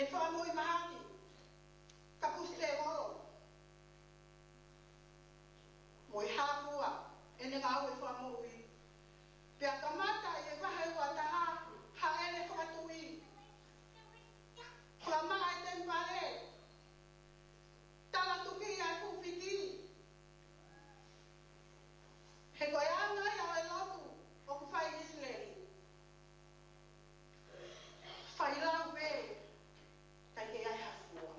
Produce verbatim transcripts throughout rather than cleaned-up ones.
ne whamui mahaki, ka puste oro. Moi hapua, e ne ngau e whamui. Pea kamata e wahai wa taha, ha ene whakatui. Whamaa e tempare, tala tuki ai pupiki. He koe anga ia o e lotu, o ku whai Israeli. Whai lau we, kai ke ai hafua.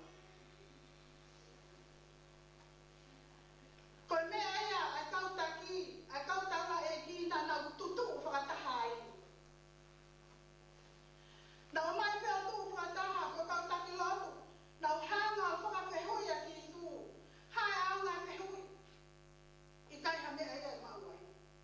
Koe mea ia, ai kau taki, ai kau taura e ki na nau tutu whakatahai. Nau mai pia tu whakataha, ko kau taki lotu, nau hanga o whakawhehui a ki tu, hai au ngai whehui. I kai ha mea ia e mauai.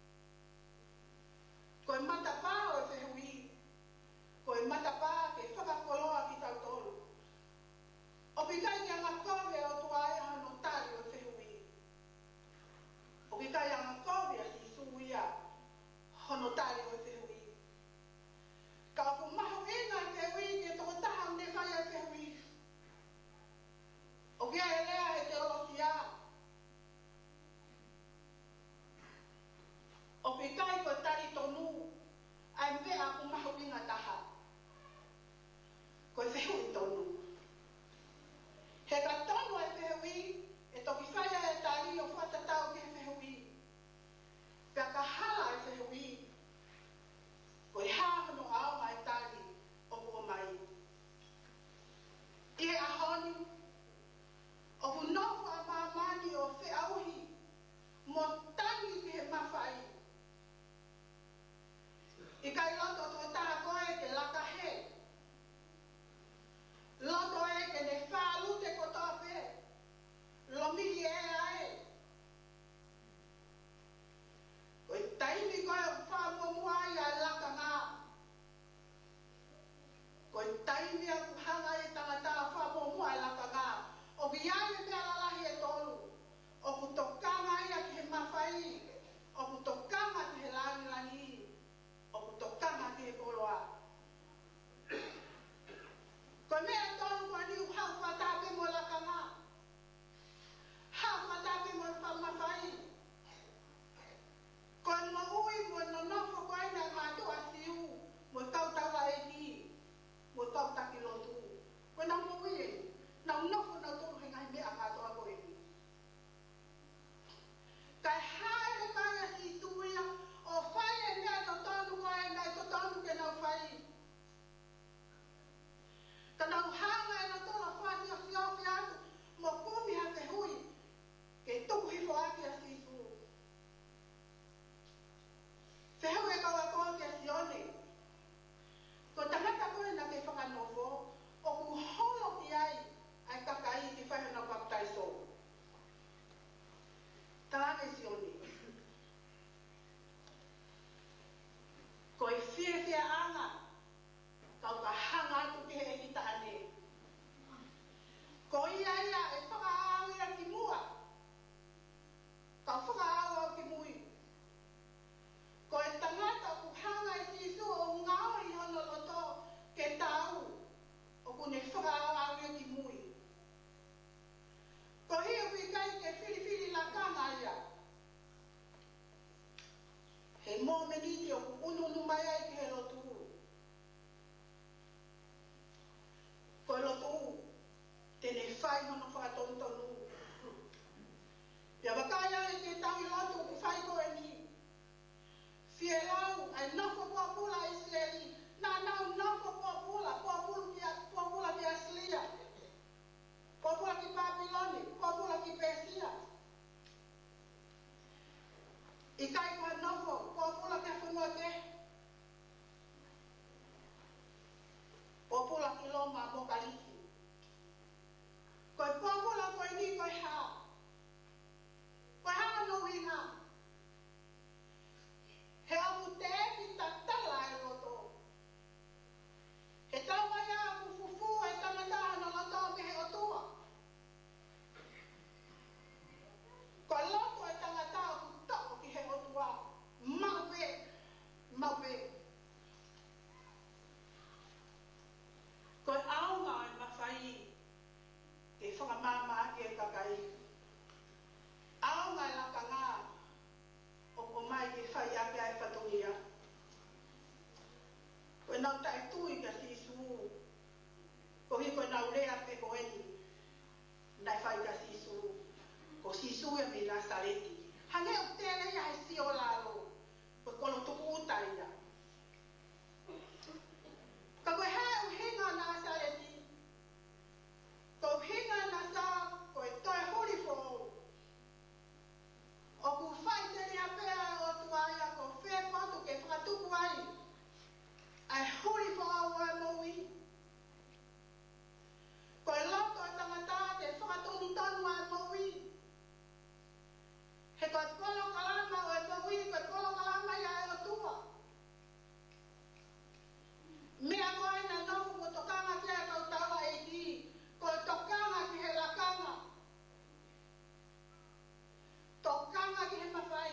Koe matapā o e whehui, koe matapā ke whakakoloa ki tau tolu. O pikai ki anga kore o tuai hano tari o whehui. O pikai anga kore a si suia hono tari o whehui. Ka o maho ina e whehui ke toko taha ne whai a whehui. O kia e lea e te olosia. O pikai ko tari tonu, ai mea ku maho ina taha. Ko e whehui tonu. He ka tonu e whehui, e toki whaia e tari o whatatau ke whehui. Pea ka hala e whehui, ko e hāhono ao mai tari o kua mai. I he ahoni, o ku nofu a mamani o whiauhi, mo tangi ki he mawhai. I kai loto to taha koe ke laka he. Loto e ke ne whālu te kotope. Lomiri e ae. Koe taimi koe o whamuamua i a laka ngā. Koe taimi a kuhanga e tangata whamuamua i laka ngā. O ki ane mea lalahi e tolu. O ku tokanga ia ki he mawhai. O ku tokanga ki he lani lani. O ku tokanga ki he koroa. Koe mea tolu koe ni uhau whatape mo laka ngā. Hau whatape mo whamawhai. Koe mo ui mo no nofo koe na mātua siu. Mo tau taura e ki. Mo tau taki lotu. Koe na mo ui e. Nau nofo nau tolu he ngai mea mātua koe ni. Kai haere kai a si tuia. O whai e mea to tonu koe nai to tonu ke nau whai. Ka nau hanga e na tola whati a whiawhi atu. Mo kumi ha te hui. Ke tuku hifo ake a si tu. Whehu e kaua koe ke a sione. Ko tangata koe na ke whakanofo. O ku holo ki ai. Ai kakai ki whahe na baptaiso. Talane sione. Ko i whie whie anga. Kau ka hanga atu ki he ki taane. Ko ia ia e whakaau ia ki mua. Kau whakaau au ki mui. Ko e tangata ku hanga i sisu o ngāo i hono loto ke tau. O ku ne whakaau au ia ki mui. Ko hi ui kai ke whiri whiri la kanga ia. He mō meniti o ku ununu mai ai ki he lotu. Ko e lotu, tene whai mono whakatontonu. Pia wakaya e te tau i lotu ku whai koe ni. Whie lau, ai nofo kua pula Israeli. Nā nau nofo kua pula, kua pula ki Aslia. Kua pula ki Papiloni, kua pula ki Persia. I kai kua nofo, kua pula ki Whunua te. Kua pula ki Loma Mokaliki. Koe kua pula koe ni pe koeni. Nai fai ka sisu. Ko sisu e mi Nasareti. Hange o tele ia he si o lalo. Ko kono tuku utai ia. Ka koe hae o hinga Nasareti. Ko hinga nasa ko e toi huri fo. O ku fai te rea pea o tuaia ko whea patu ke whakatuku ai. Ai huri fo au ai moui. Ko e loko e tangata te whakatonu tonu ai moui. He koe polo kalama o e moui, koe polo kalama ia e o tua. Mea koe na nofu mo tokanga te a kau tawa e ki. Koe tokanga ki he lakanga. Tokanga ki he mawhai.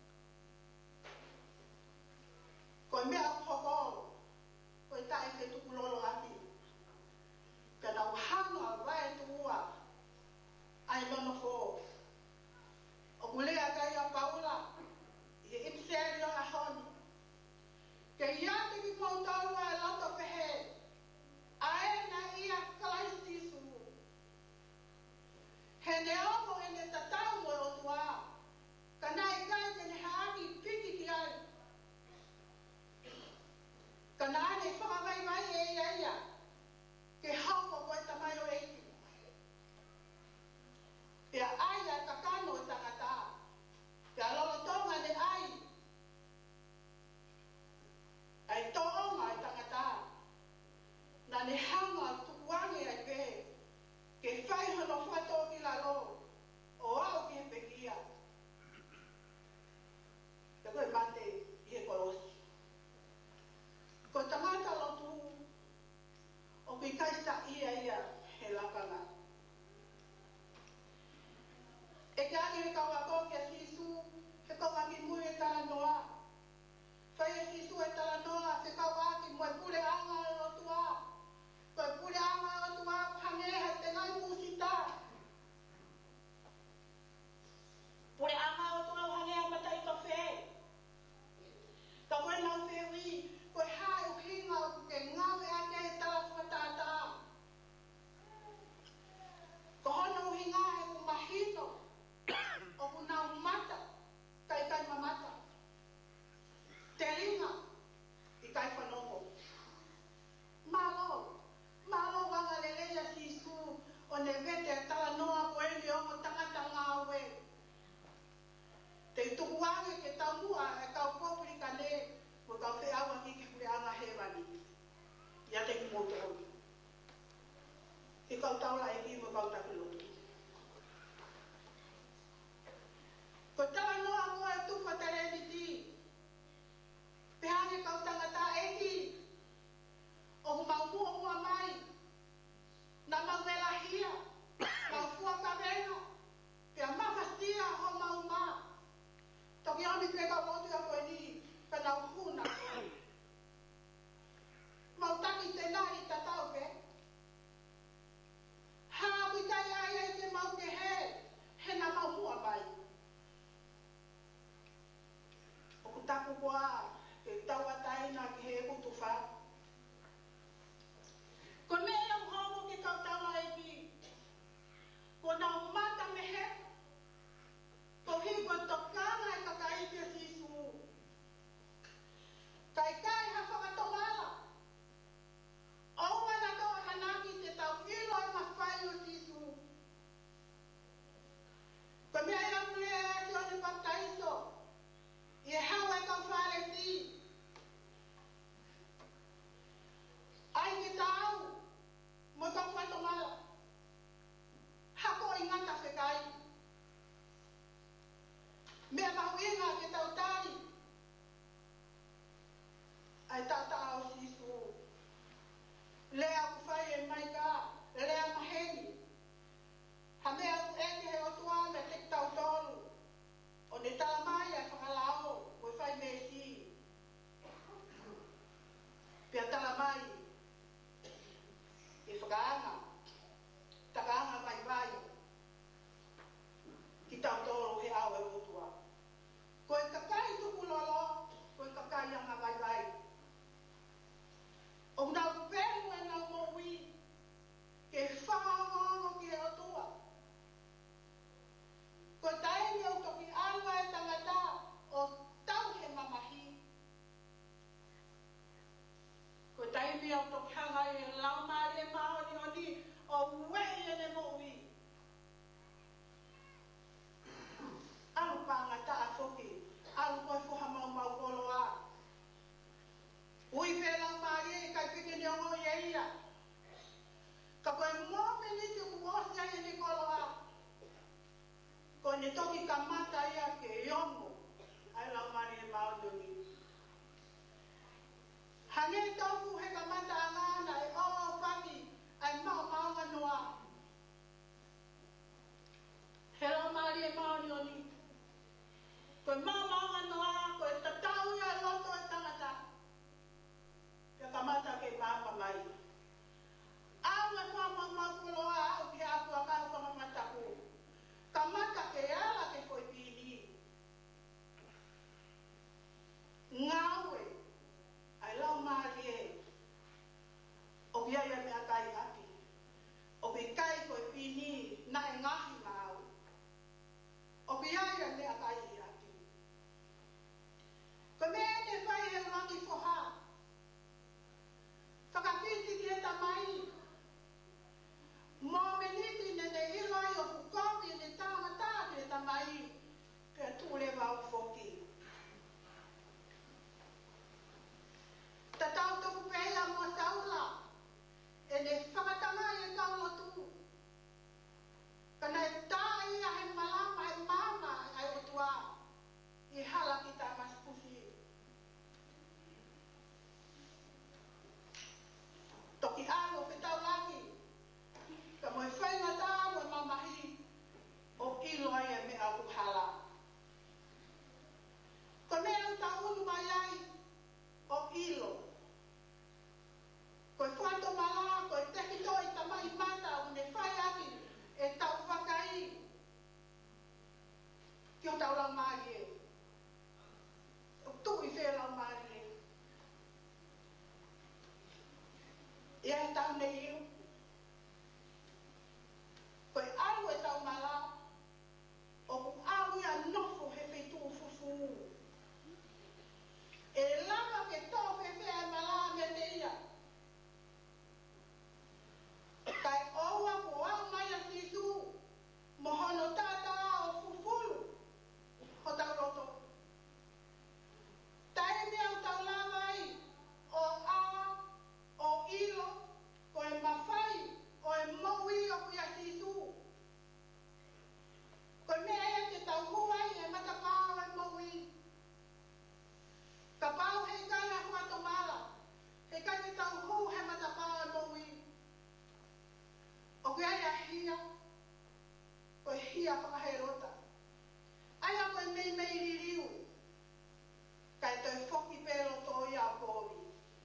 Koe mea hoko. Koe tae ke tukulolo ati. Ka nau hanga vai tuua. Ai nono fo. O kulea kai a Paula. I e ipserio a honi. Ke iate ki mautaua e lato pehe. Ae na ia Christisu. He ne omo e ne tatau mo o tua. Ka nai kai ke ne haaki piki ki ai. Ka nai ne whakamai mai e ia ia. Ke hauko koe tamai o eiki. Pea ai a kakano e tangata. Pea lolo tonga ne ai. Ai toonga e tangata. Na ne hanga tukuange ai pe. Ke whai hono whato ki lalo. O au ki he pekia. Te koe mate i he korosi. Ko tangata lotu. O ki kaisa ia ia he lakanga. E ke angi he kaua ko ke sisu. He kaua ki mui e tala noa. Whai e sisu e tala noa. Se kaua ki mui pule anga e lotua. Koe pule anga o tua pangeha te ngai musita. Pule anga o tua pangeha matai kafe. Ka koe nau whiwi, koe hae o hinga o ke ngau e ake e tala whatata. Ko hono o hinga e ku mahino. O ku nau mata, kai kai mamata. Te ringa, i kai whanongo. Malo. Malo wanga leleia sisu o ne vete tala noa ko ele o mo tangata ngawe. Te tukuange ke tau mua e kau popuri ka ne mo kau whi awa ki ki kure anga hewani. Ia te ki moto honi. Ki kau taula e ki mo kau takilotu. Ko tala noa mo e tufa te reniti. Pehange kau tangata e ki. O ku mau mua mua mai. Na mau melahia. Mau fua kavena. Pea mawhastia ho mau ma. Toki ami pe kau motu a koe ni. Ka nau huna. Mau taki te nari ta tau pe. Ha kui kai ai ai ia whakaherota. Ai a koe mei mei ririu. Kai toi whoki pēro tō ia pōwi.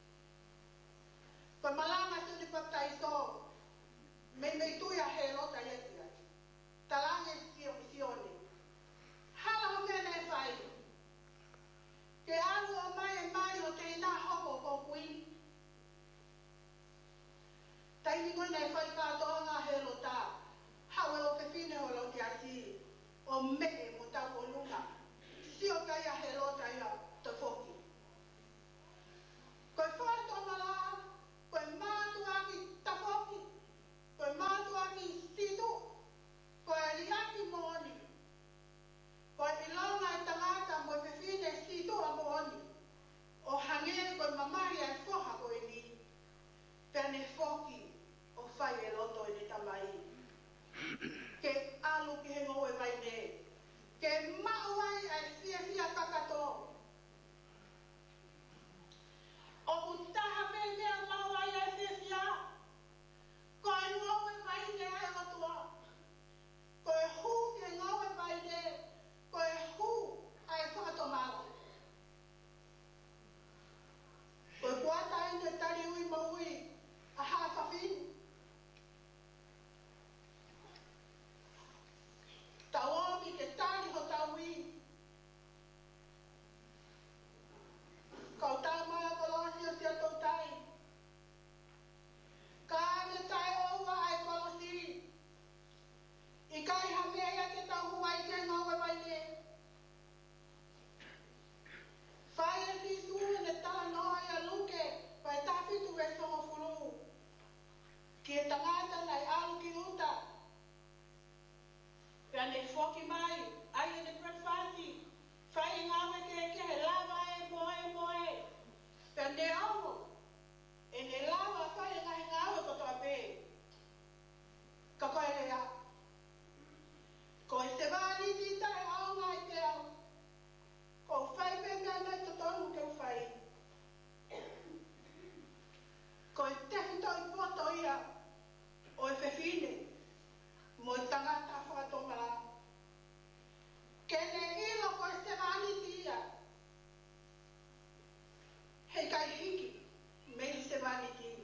Koe malanga tūni patai tō. Mei mei tui a herota ieti ai. Talange sio sione. Hala o mene e whai. Ke alu o mai e mai o te ina hoko ko kuini. Taini ngoi nei whai kātoa ngā herota. Hawe o pepine o lo te ati. O mene mo tau o lunga. Sio kai a herota ia te whoki. Koe whai tō mala. Koe mātu aki ta whoki. Koe mātu aki situ. Koe riaki mōni. Koe ilonga e tangata mo pepine situ a mōni. O hange koe mamahi ai whoha koe ni. Pene whoki o whai e roto e ni tamai. Ke alu ki he ngoe vai ne. Ke mauai ai fia fia kakato. O utaha me mea mauai ai fia fia. Koe ngoe vai ne ai atua. Koe hu ke ngoe vai ne. Koe hu ai whakato mara. Koe kuata i te tari ui maui a haa whawhinu. Taomi ke tari ho taui. Kau tau mai kolosi o sia tau tai. Ka ane tai oua ai kolosi. I kai hamea ia ke tau huai ke ngawe vai ne. Whai e si sue ne tala noa ia luke. Pai tafitu e songo fulu. Ki e tangata nai alu ki uta. Pea ne whoki mai, ai e ne breakfasti, whai e ngawe ke ke he lava e moe moe. Pea ne au, e ne lava whai e ngahe ngawe koto a pē. Ka koe rea. Ko e se wāni ni tae au ngai te au. Ko whai penga nai to tonu ke whai. Ko e tehi toi poto ia, o e whewhine. Mo i tangata whakatomara. Kene ilo ko e se mani tia. Hei kai hiki, me i se mani tia.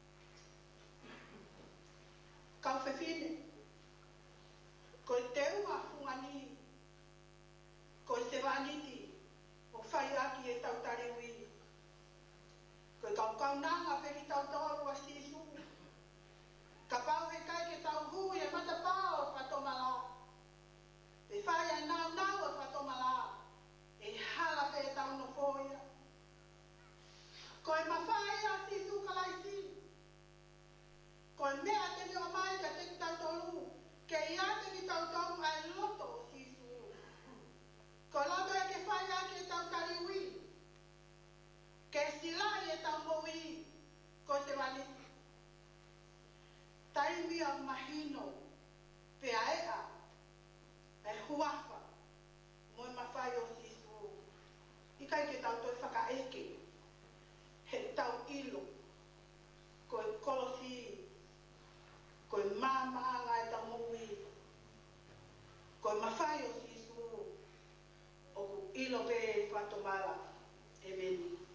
Kau whewhine. Ko e te unga fungani. Ko e se mani tia. O whai aki e tau tari ui. Ko e kau kau nanga peki tau toro a sisu. Ka pau he kai ke tau hui e matapao o whatomala. E whai a nau nau o whatomala. E hala pe e tau no whoia. Ko e mawhai a sisu kalaisi. Ko e mea te ni o mai ka te ki tau tolu. Ke ia te ki tau tolu ai loto o sisu. Ko loto e ke whai a ke tau tari ui. Ke silai e tau moui. Ko te walisi. Taimi a mahino, pe aea, e huafa, mo e mawhai o sisu. I kai ke tau toi whakaeke, he tau ilo, ko e kolosi, ko e māmaanga e tau moui, ko e mawhai o sisu, o ku ilo pe e whatomara, e meni.